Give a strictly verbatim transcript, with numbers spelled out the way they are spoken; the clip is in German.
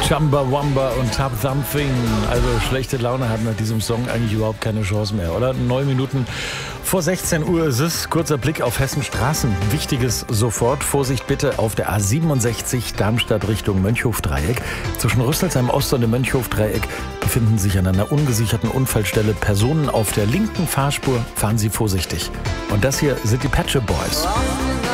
Chumbawamba und Top Something. Also schlechte Laune hat nach diesem Song eigentlich überhaupt keine Chance mehr, oder? Neun Minuten vor sechzehn Uhr ist es. Kurzer Blick auf Hessen Straßen. Wichtiges sofort. Vorsicht bitte auf der A siebenundsechzig Darmstadt Richtung Mönchhofdreieck. Zwischen Rüsselsheim Ost und dem Mönchhofdreieck befinden sich an einer ungesicherten Unfallstelle Personen auf der linken Fahrspur. Fahren Sie vorsichtig. Und das hier sind die Pet Shop Boys.